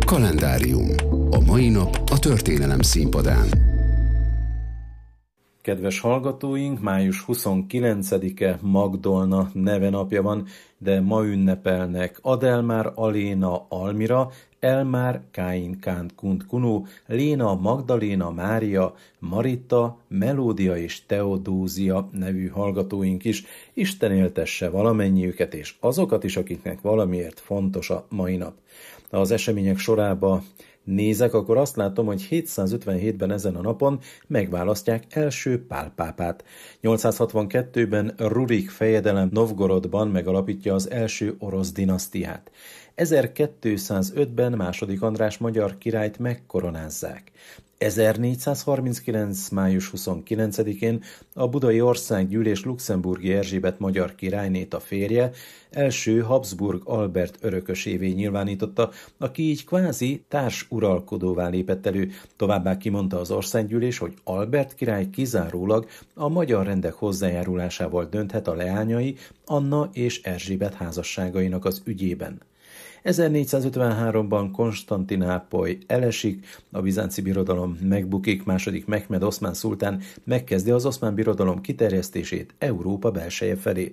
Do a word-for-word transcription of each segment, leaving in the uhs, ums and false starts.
Kalendárium. A mai nap a történelem színpadán. Kedves hallgatóink, május huszonkilencedike Magdolna nevenapja van, de ma ünnepelnek Adelmár Aléna Almira, Elmár Káin Kánt Kunt Kunó, Léna Magdaléna Mária, Maritta, Melódia és Teodózia nevű hallgatóink is. Isten éltesse valamennyiüket és azokat is, akiknek valamiért fontos a mai nap. Az események sorába nézek, akkor azt látom, hogy hétszázötvenhétben ezen a napon megválasztják első Pál pápát. nyolcszázhatvankettőben Rurik fejedelem Novgorodban megalapítja az első orosz dinasztiát. ezerkétszázötben második András magyar királyt megkoronázzák. ezernégyszázharminckilenc. május huszonkilencedikén a Budai Országgyűlés Luxemburgi Erzsébet magyar királynét, a férje, első Habsburg Albert örökösévé nyilvánította, aki így kvázi társuralkodóvá lépett elő. Továbbá kimondta az Országgyűlés, hogy Albert király kizárólag a magyar rendek hozzájárulásával dönthet a leányai, Anna és Erzsébet házasságainak az ügyében. ezernégyszázötvenháromban Konstantinápoly elesik, a bizánci birodalom megbukik, második Mehmed oszmán szultán megkezdi az oszmán birodalom kiterjesztését Európa belseje felé.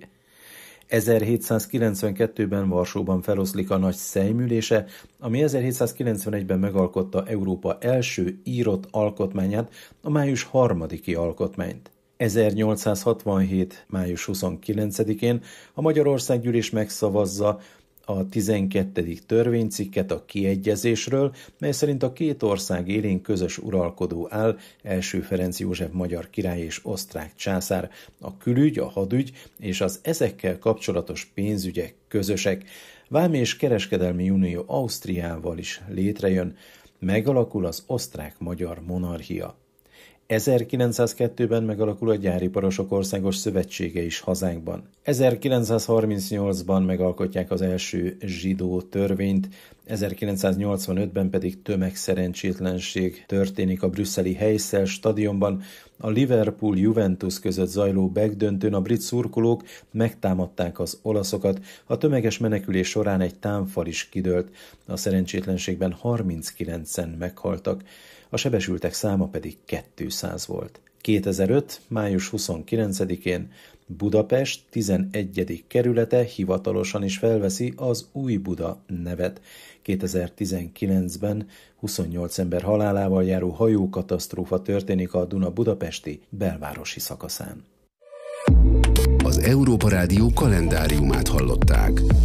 ezerhétszázkilencvenkettőben Varsóban feloszlik a nagy szejmülése, ami ezerhétszázkilencvenegyben megalkotta Európa első írott alkotmányát, a május harmadiki alkotmányt. ezernyolcszázhatvanhét. május huszonkilencedikén a Magyar Országgyűlés megszavazza a tizenkettedik törvénycikket a kiegyezésről, mely szerint a két ország élén közös uralkodó áll, első Ferenc József magyar király és osztrák császár, a külügy, a hadügy és az ezekkel kapcsolatos pénzügyek közösek. Vám és kereskedelmi unió Ausztriával is létrejön, megalakul az osztrák-magyar monarchia. ezerkilencszázkettőben megalakul a Gyáriparosok Országos Szövetsége is hazánkban. ezerkilencszázharmincnyolcban megalkotják az első zsidó törvényt, ezerkilencszáznyolcvanötben pedig tömegszerencsétlenség történik a brüsszeli Heysel stadionban. A Liverpool-Juventus között zajló begdöntőn a brit szurkolók megtámadták az olaszokat, a tömeges menekülés során egy támfal is kidőlt, a szerencsétlenségben harminckilencen meghaltak, a sebesültek száma pedig kétszáz volt. kétezer-öt. május huszonkilencedikén Budapest tizenegyedik kerülete hivatalosan is felveszi az Új Buda nevet. kétezer-tizenkilencben huszonnyolc ember halálával járó hajókatasztrófa történik a Duna budapesti belvárosi szakaszán. Az Európa Rádió kalendáriumát hallották.